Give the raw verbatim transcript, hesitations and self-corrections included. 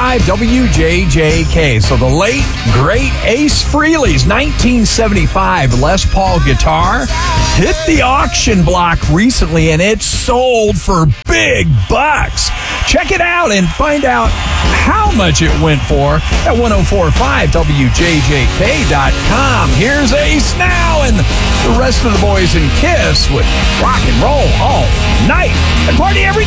five W J J K. So the late, great Ace Frehley's nineteen seventy-five Les Paul guitar hit the auction block recently, and it sold for big bucks. Check it out and find out how much it went for at ten forty-five W J J K dot com. Here's Ace now and the rest of the boys in Kiss with rock and roll all night and party every